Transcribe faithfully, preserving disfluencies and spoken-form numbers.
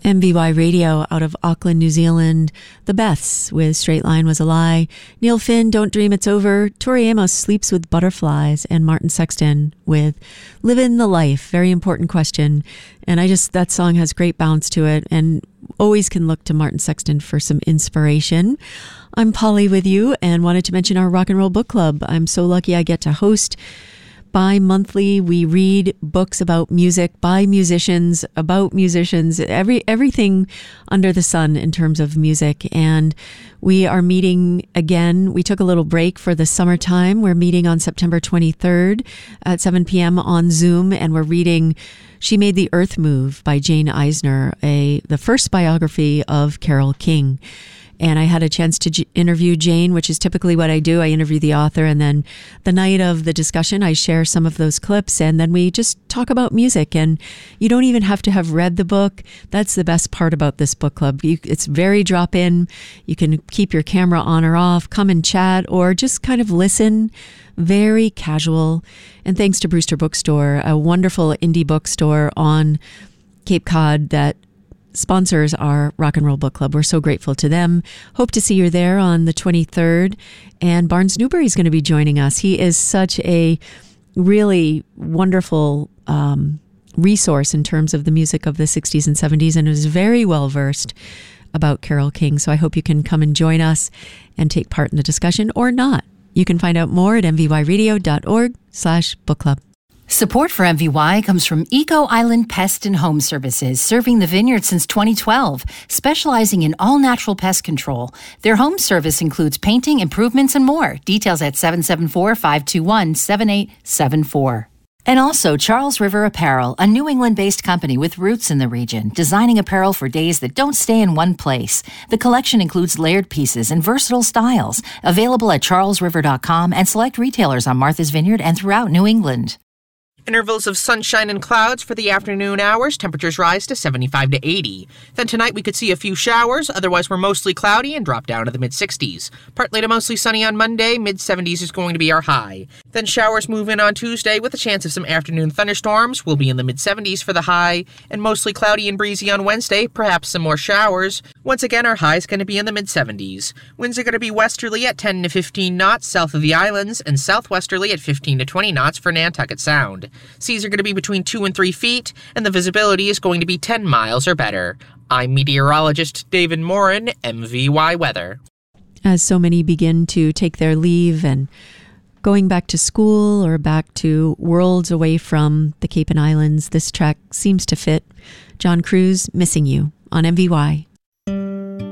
M V Y Radio out of Auckland, New Zealand. The Beths with Straight Line Was a Lie. Neil Finn, Don't Dream It's Over. Tori Amos, Sleeps with Butterflies. And Martin Sexton with Livin' the Life. Very important question. And I just, that song has great bounce to it and always can look to Martin Sexton for some inspiration. I'm Polly with you and wanted to mention our Rock and Roll Book Club. I'm so lucky I get to host bi-monthly. We read books about music by musicians, about musicians, every everything under the sun in terms of music. And we are meeting again. We took a little break for the summertime. We're meeting on September twenty-third at seven p.m. on Zoom, and we're reading She Made the Earth Move by Jane Eisner, a the first biography of Carole King. And I had a chance to j- interview Jane, which is typically what I do. I interview the author, and then the night of the discussion, I share some of those clips, and then we just talk about music. And you don't even have to have read the book. That's the best part about this book club. You, it's very drop-in. You can keep your camera on or off, come and chat, or just kind of listen. Very casual. And thanks to Brewster Bookstore, a wonderful indie bookstore on Cape Cod that sponsors our Rock and Roll Book Club. We're so grateful to them. Hope to see you there on the twenty-third. And Barnes Newbury is going to be joining us. He is such a really wonderful um, resource in terms of the music of the sixties and seventies, and is very well versed about Carole King. So I hope you can come and join us and take part in the discussion, or not. You can find out more at mvyradio.org slash book club. Support for M V Y comes from Eco Island Pest and Home Services, serving the vineyard since twenty twelve, specializing in all-natural pest control. Their home service includes painting, improvements, and more. Details at seven seven four, five two one, seven eight seven four. And also Charles River Apparel, a New England-based company with roots in the region, designing apparel for days that don't stay in one place. The collection includes layered pieces and versatile styles, available at charles river dot com and select retailers on Martha's Vineyard and throughout New England. Intervals of sunshine and clouds for the afternoon hours. Temperatures rise to seventy-five to eighty. Then tonight we could see a few showers. Otherwise, we're mostly cloudy and drop down to the mid-sixties. Partly to mostly sunny on Monday. Mid-seventies is going to be our high. Then showers move in on Tuesday with a chance of some afternoon thunderstorms. We'll be in the mid-seventies for the high. And mostly cloudy and breezy on Wednesday. Perhaps some more showers. Once again, our high is going to be in the mid-seventies. Winds are going to be westerly at ten to fifteen knots south of the islands, and southwesterly at fifteen to twenty knots for Nantucket Sound. Seas are going to be between two and three feet, and the visibility is going to be ten miles or better. I'm meteorologist David Morin, M V Y Weather. As so many begin to take their leave and going back to school or back to worlds away from the Cape and Islands, this track seems to fit. John Cruz, Missing You on M V Y.